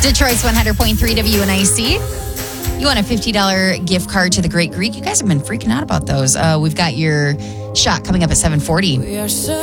Detroit's 100.3 WNIC. You want a $50 gift card to the Great Greek? You guys have been freaking out about those. We've got your shot coming up at 7:40.